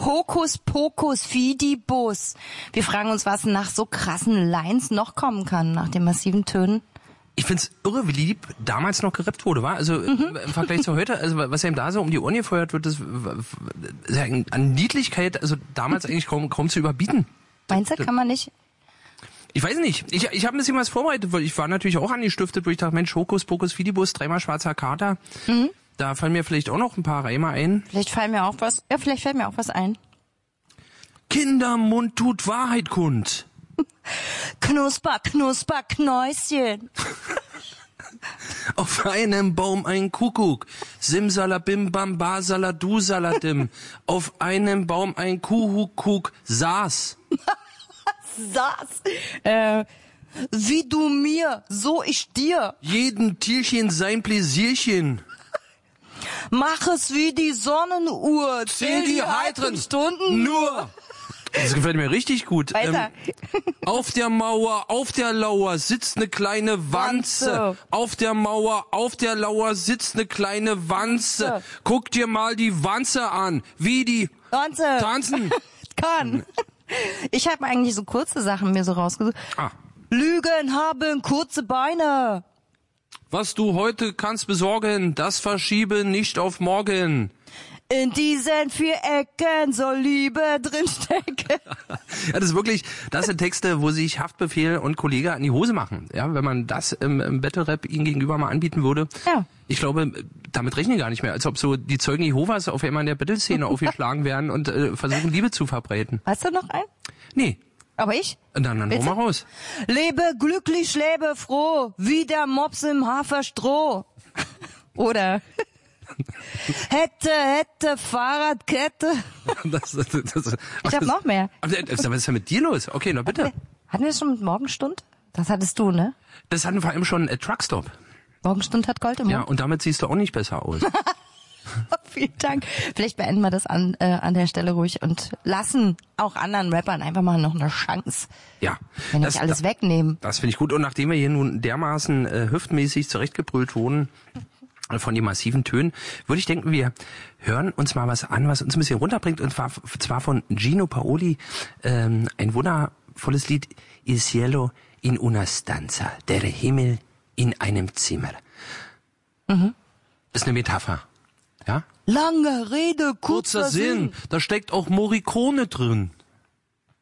Hokus Pokus Fidibus. Wir fragen uns, was nach so krassen Lines noch kommen kann, nach den massiven Tönen. Ich find's irre, wie lieb damals noch gerappt wurde, wa? Also im Vergleich zu heute, also was einem da so um die Ohren gefeuert wird, das ist ja an Niedlichkeit, also damals eigentlich kaum zu überbieten. Meinst du, kann man nicht? Ich weiß nicht. Ich habe ein bisschen was vorbereitet, weil ich war natürlich auch angestiftet, wo ich dachte, Mensch, Hokus Pokus Fidibus, dreimal schwarzer Kater. Da fallen mir vielleicht auch noch ein paar Reime ein. Vielleicht fällt mir auch was ein. Kindermund tut Wahrheit kund. Knusper, Knusper, Knäuschen. Auf einem Baum ein Kuckuck. Simsalabim bam basaladu saladim. Auf einem Baum ein Kuckuck saß. Wie du mir, so ich dir. Jeden Tierchen sein Pläsierchen. Mach es wie die Sonnenuhr. Zähl die heiteren Stunden nur. Das gefällt mir richtig gut. Weiter. Auf der Mauer, auf der Lauer sitzt eine kleine Wanze. Auf der Mauer, auf der Lauer sitzt eine kleine Wanze. Guck dir mal die Wanze an, wie die Wanze tanzen. kann. Ich habe eigentlich so kurze Sachen mir so rausgesucht. Lügen haben kurze Beine. Was du heute kannst besorgen, das verschiebe nicht auf morgen. In diesen 4 Ecken soll Liebe drinstecken. Ja, das sind Texte, wo sich Haftbefehl und Kollege an die Hose machen. Ja, wenn man das im Battle-Rap ihnen gegenüber mal anbieten würde. Ja. Ich glaube, damit rechnen gar nicht mehr. Als ob so die Zeugen Jehovas auf einmal in der Battle-Szene aufgeschlagen werden und versuchen, Liebe zu verbreiten. Hast du noch einen? Nee. Aber ich? Dann hol mal raus. Lebe glücklich, lebe froh, wie der Mops im Haferstroh. Oder... Hätte, Fahrradkette. Ich hab noch mehr. Was ist denn mit dir los? Okay, na bitte. Hatten wir das schon mit Morgenstund? Das hattest du, ne? Das hatten wir eben schon Truckstop. Morgenstund hat Gold im Mund. Ja, und damit siehst du auch nicht besser aus. Vielen Dank. Vielleicht beenden wir das an der Stelle ruhig und lassen auch anderen Rappern einfach mal noch eine Chance. Ja. Wenn nicht alles wegnehmen. Das finde ich gut. Und nachdem wir hier nun dermaßen hüftmäßig zurechtgebrüllt wurden von den massiven Tönen, würde ich denken, wir hören uns mal was an, was uns ein bisschen runterbringt, und zwar von Gino Paoli, ein wundervolles Lied, Il cielo in una stanza, der Himmel in einem Zimmer. Ist eine Metapher, ja? Lange Rede, kurzer Sinn. Da steckt auch Morricone drin.